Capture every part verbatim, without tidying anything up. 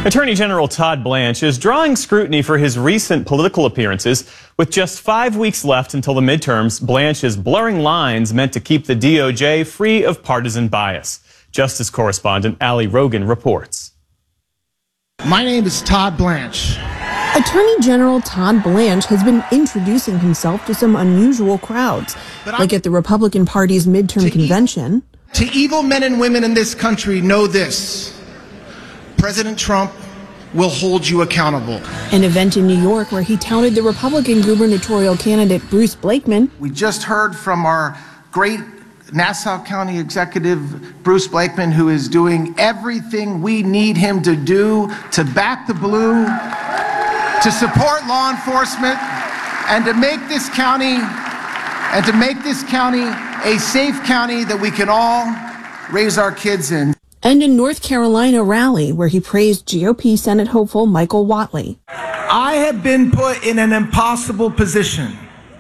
Attorney General Todd Blanche is drawing scrutiny for his recent political appearances. With just five weeks left until the midterms, Blanche is blurring lines meant to keep the D O J free of partisan bias. Justice correspondent Ali Rogan reports. My name is Todd Blanche. Attorney General Todd Blanche has been introducing himself to some unusual crowds, like at the Republican Party's midterm convention. E- to evil men and women in this country, know this: President Trump will hold you accountable. An event in New York where he touted the Republican gubernatorial candidate Bruce Blakeman. We just heard from our great Nassau County executive, Bruce Blakeman, who is doing everything we need him to do to back the blue, to support law enforcement, and to make this county, and to make this county a safe county that we can all raise our kids in. And a North Carolina rally where he praised G O P Senate hopeful Michael Whatley. I have been put in an impossible position.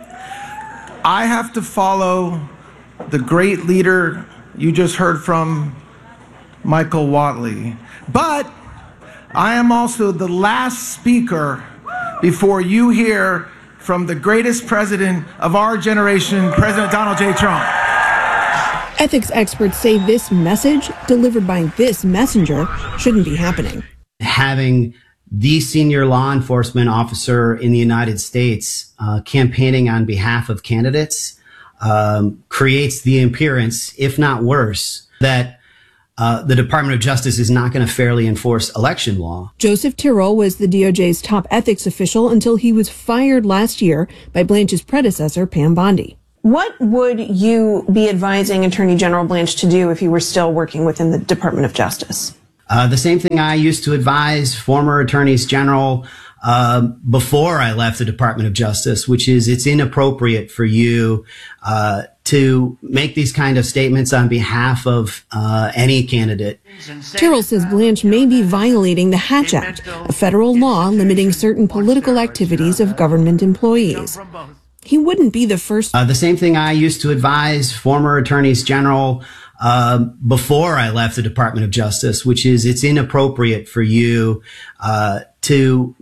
I have to follow the great leader you just heard from, Michael Whatley. But I am also the last speaker before you hear from the greatest president of our generation, President Donald J. Trump. Ethics experts say this message, delivered by this messenger, shouldn't be happening. Having the senior law enforcement officer in the United States uh, campaigning on behalf of candidates um, creates the appearance, if not worse, that uh, the Department of Justice is not going to fairly enforce election law. Joseph Tyrrell was the D O J's top ethics official until he was fired last year by Blanche's predecessor, Pam Bondi. What would you be advising Attorney General Blanche to do if you were still working within the Department of Justice? Uh, the same thing I used to advise former attorneys general uh, before I left the Department of Justice, which is it's inappropriate for you uh, to make these kind of statements on behalf of uh, any candidate. Tyrrell says Blanche may be violating the Hatch Act, a federal law limiting certain political activities of government employees. He wouldn't be the first. Uh, the same thing I used to advise former attorneys general uh, before I left the Department of Justice, which is it's inappropriate for you uh, to